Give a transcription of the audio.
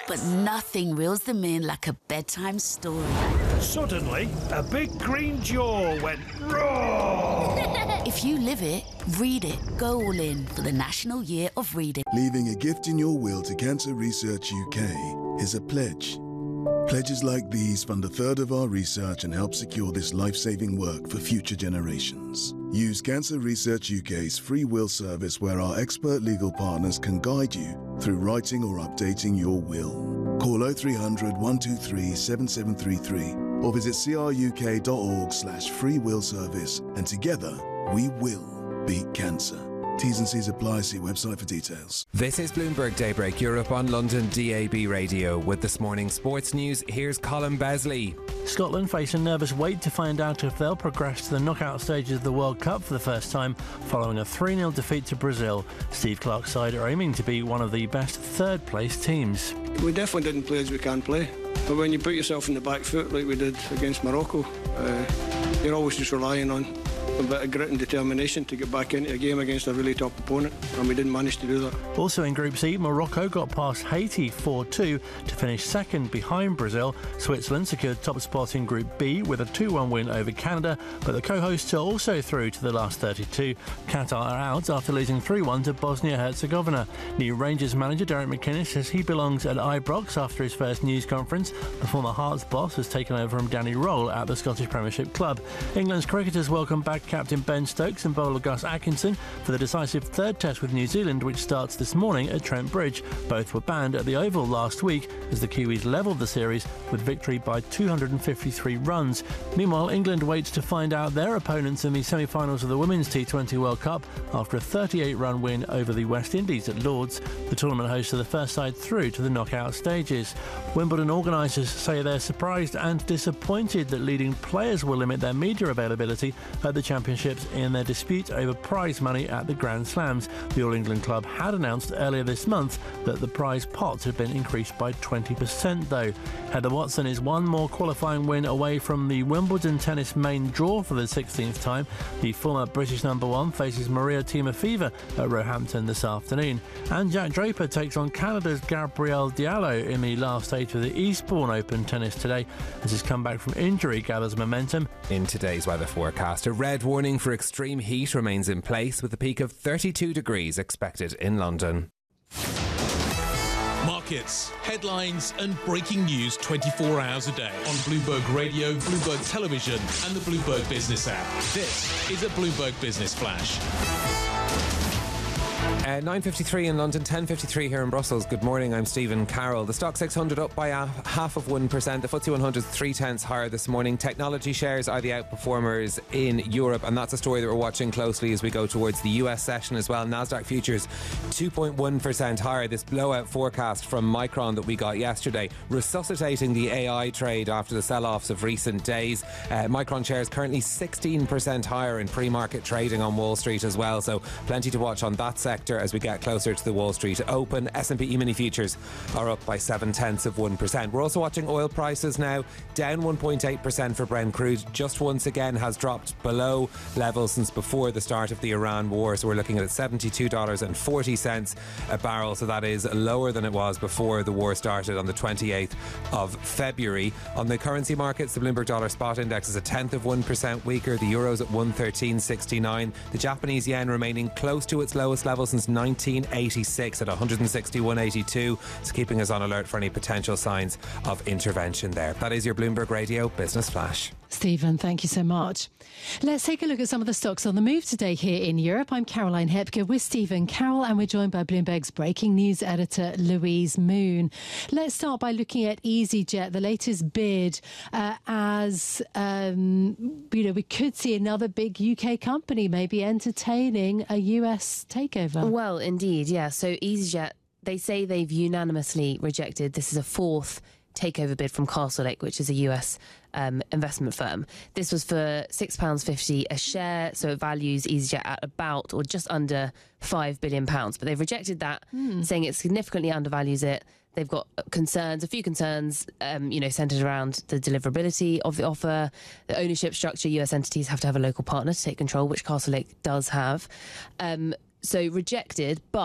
but nothing reels them in like a bedtime story. Suddenly, a big green jaw went roar! If you live it, read it. Go all in for the National Year of Reading. Leaving a gift in your will to Cancer Research UK is a pledge. Pledges like these fund a third of our research and help secure this life-saving work for future generations. Use Cancer Research UK's free will service where our expert legal partners can guide you through writing or updating your will. Call 0300 123 7733 or visit cruk.org/free will service, and together we will beat cancer. T's and C's apply. See website for details. This is Bloomberg Daybreak Europe on London DAB Radio. With this morning's sports news, here's Colin Besley. Scotland face a nervous wait to find out if they'll progress to the knockout stages of the World Cup for the first time following a 3-0 defeat to Brazil. Steve Clarke's side are aiming to be one of the best third-place teams. We definitely didn't play as we can play. But when you put yourself in the back foot like we did against Morocco, you're always just relying on a bit of grit and determination to get back into a game against a really top opponent, and we didn't manage to do that. Also in Group C, Morocco got past Haiti 4-2 to finish second behind Brazil. Switzerland secured top spot in Group B with a 2-1 win over Canada, but the co-hosts are also through to the last 32. Qatar are out after losing 3-1 to Bosnia-Herzegovina. New Rangers manager Derek McInnes says he belongs at Ibrox after his first news conference. The former Hearts boss has taken over from Danny Roll at the Scottish Premiership club. England's cricketers welcome back captain Ben Stokes and bowler Gus Atkinson for the decisive third test with New Zealand, which starts this morning at Trent Bridge. Both were banned at the Oval last week as the Kiwis levelled the series with victory by 253 runs. Meanwhile, England waits to find out their opponents in the semi-finals of the Women's T20 World Cup after a 38-run win over the West Indies at Lord's. The tournament hosts are the first side through to the knockout stages. Wimbledon organisers say they're surprised and disappointed that leading players will limit their media availability at the championships in their dispute over prize money at the Grand Slams. The All England club had announced earlier this month that the prize pot had been increased by 20% though. Heather Watson is one more qualifying win away from the Wimbledon tennis main draw for the 16th time. The former British number one faces Maria Timofeeva at Roehampton this afternoon. And Jack Draper takes on Canada's Gabrielle Diallo in the last stage of the Eastbourne Open tennis today as his comeback from injury gathers momentum. In today's weather forecast, a red warning for extreme heat remains in place with a peak of 32 degrees expected in London. Markets, headlines and breaking news 24 hours a day on Bloomberg Radio, Bloomberg Television and the Bloomberg Business app. This is a Bloomberg Business Flash. 9.53 in London, 10.53 here in Brussels. Good morning, I'm Stephen Carroll. The Stock 600 up by 0.5%. The FTSE 100 0.3 higher this morning. Technology shares are the outperformers in Europe, and that's a story that we're watching closely as we go towards the US session as well. Nasdaq futures 2.1% higher. This blowout forecast from Micron that we got yesterday, resuscitating the AI trade after the sell-offs of recent days. Micron shares currently 16% higher in pre-market trading on Wall Street as well, so plenty to watch on that sector as we get closer to the Wall Street Open. S&P E-mini futures are up by 0.7%. We're also watching oil prices now, down 1.8% for Brent crude. Just once again has dropped below levels since before the start of the Iran war. So we're looking at $72.40 a barrel. So that is lower than it was before the war started on the 28th of February. On the currency markets, the Bloomberg Dollar Spot Index is 1/10% weaker. The Euro's at 113.69. The Japanese yen remaining close to its lowest level since 1986 at 161.82. It's keeping us on alert for any potential signs of intervention there. That is your Bloomberg Radio Business Flash. Stephen, thank you so much. Let's take a look at some of the stocks on the move today here in Europe. I'm Caroline Hepker with Stephen Carroll, and we're joined by Bloomberg's breaking news editor Louise Moon. Let's start by looking at EasyJet, the latest bid, as we could see another big UK company maybe entertaining a US takeover. Well, indeed, yeah. So EasyJet, they say they've unanimously rejected. This is a fourth takeover bid from Castlelake, which is a US investment firm. This was for £6.50 a share, so it values EasyJet at about or just under £5 billion. But they've rejected that, saying it significantly undervalues it. They've got a few concerns, centred around the deliverability of the offer, the ownership structure. US entities have to have a local partner to take control, which Castlelake does have. So rejected, but